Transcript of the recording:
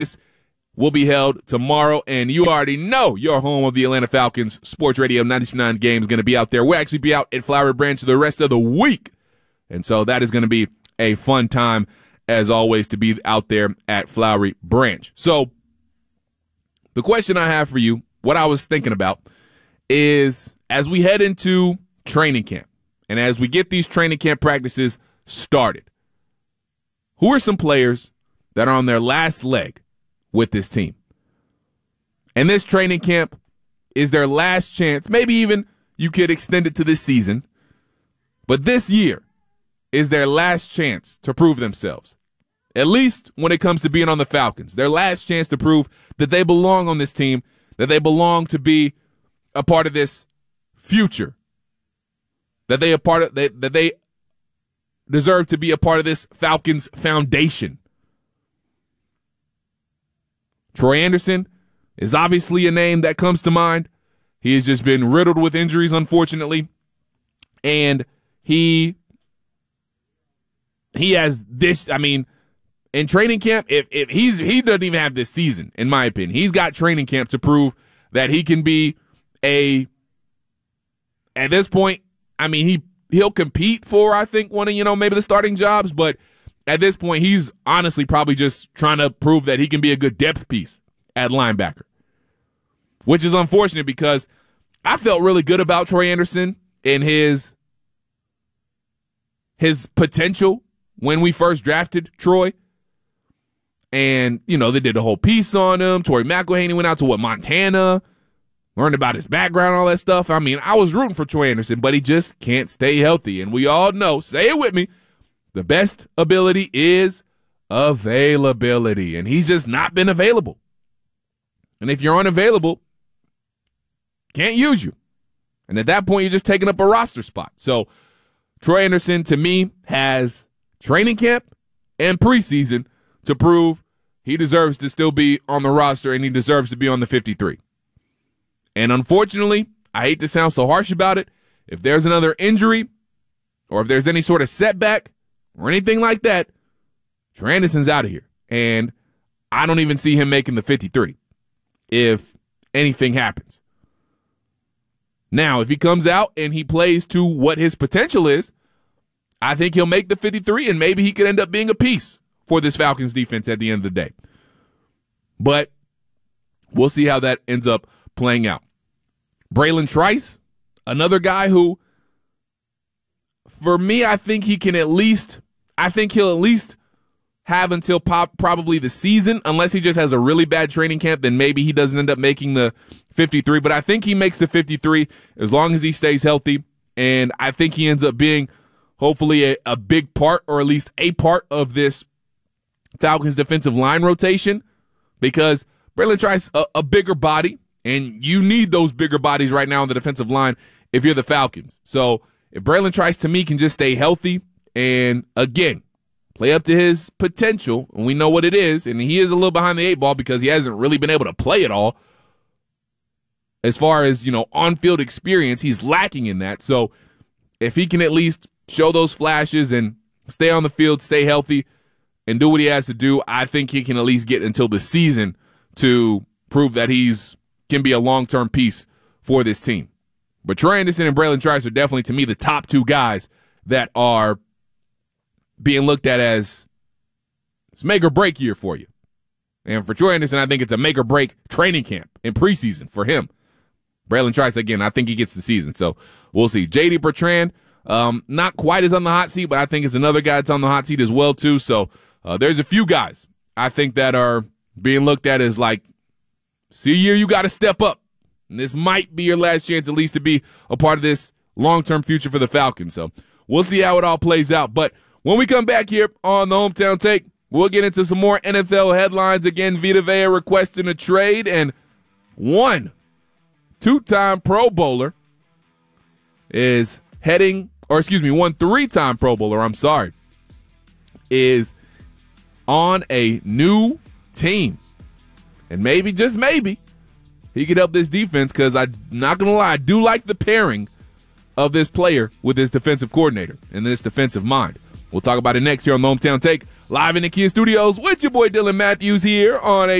practice will be held tomorrow, and you already know your home of the Atlanta Falcons Sports Radio 99 game is going to be out there. We'll actually be out at Flowery Branch the rest of the week, and so that is going to be a fun time, as always, to be out there at Flowery Branch. So the question I have for you, what I was thinking about, is as we head into training camp and as we get these training camp practices started, who are some players that are on their last leg with this team? And this training camp is their last chance. Maybe even you could extend it to this season. But this year is their last chance to prove themselves. At least when it comes to being on the Falcons. Their last chance to prove that they belong on this team, that they belong to be a part of this future, that they deserve to be a part of this Falcons foundation. Troy Anderson is obviously a name that comes to mind. He has just been riddled with injuries, unfortunately. And he has this, in training camp, if he doesn't even have this season, in my opinion. He's got training camp to prove that he can be at this point, he'll compete for, I think, one of, maybe the starting jobs, but at this point, he's honestly probably just trying to prove that he can be a good depth piece at linebacker, which is unfortunate because I felt really good about Troy Anderson and his potential when we first drafted Troy. And, they did a whole piece on him. Torrey McElhaney went out to Montana, learned about his background, all that stuff. I was rooting for Troy Anderson, but he just can't stay healthy. And we all know, say it with me, the best ability is availability. And he's just not been available. And if you're unavailable, can't use you. And at that point, you're just taking up a roster spot. So Troy Anderson, to me, has training camp and preseason to prove he deserves to still be on the roster and he deserves to be on the 53. And unfortunately, I hate to sound so harsh about it, if there's another injury or if there's any sort of setback or anything like that, Troy Anderson's out of here. And I don't even see him making the 53 if anything happens. Now, if he comes out and he plays to what his potential is, I think he'll make the 53 and maybe he could end up being a piece for this Falcons defense at the end of the day. But we'll see how that ends up playing out. Braylon Trice, another guy who, for me, I think he'll at least have until probably the season, unless he just has a really bad training camp, then maybe he doesn't end up making the 53. But I think he makes the 53 as long as he stays healthy, and I think he ends up being hopefully a big part, or at least a part of this Falcons defensive line rotation, because Braylon Trice, a bigger body, and you need those bigger bodies right now on the defensive line if you're the Falcons. So if Braylon Trice, to me, can just stay healthy and, again, play up to his potential, and we know what it is, and he is a little behind the eight ball because he hasn't really been able to play it all. As far as, on-field experience, he's lacking in that. So if he can at least show those flashes and stay on the field, stay healthy, and do what he has to do, I think he can at least get until the season to prove that can be a long-term piece for this team. But Troy Anderson and Braylon Trice are definitely, to me, the top two guys that are being looked at as it's make or break year for you. And for Troy Anderson, I think it's a make or break training camp in preseason for him. Braylon Trice, again, I think he gets the season. So we'll see. J.D. Bertrand, not quite as on the hot seat, but I think it's another guy that's on the hot seat as well, too. So there's a few guys I think that are being looked at as like, see, year you got to step up. And this might be your last chance at least to be a part of this long-term future for the Falcons. So we'll see how it all plays out. But when we come back here on the Hometown Take, we'll get into some more NFL headlines. Again, Vita Vea requesting a trade, and one three-time Pro Bowler, is on a new team. And maybe, just maybe, he could help this defense, because I'm not going to lie, I do like the pairing of this player with this defensive coordinator and this defensive mind. We'll talk about it next here on the Hometown Take, Live in the Kia Studios with your boy Dylan Matthews here on a